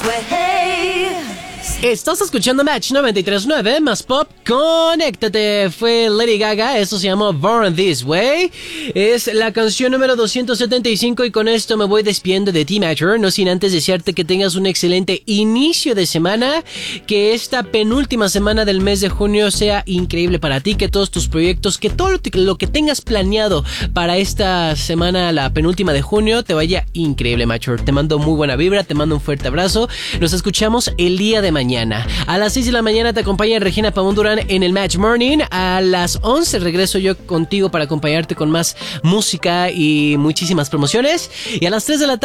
Estás escuchando Match 93.9 más pop. Conéctate. Fue Lady Gaga. Esto se llamó Born This Way. Es la canción número 275 y con esto me voy despidiendo de ti, Matcher. No sin antes desearte que tengas un excelente inicio de semana. Que esta penúltima semana del mes de junio sea increíble para ti. Que todos tus proyectos, que todo lo que tengas planeado para esta semana, la penúltima de junio, te vaya increíble, Matcher. Te mando muy buena vibra. Te mando un fuerte abrazo. Nos escuchamos el día de mañana. A las 6 de la mañana te acompaña Regina Pamón Durán en el Match Morning. A las 11 regreso yo contigo para acompañarte con más música y muchísimas promociones. Y a las 3 de la tarde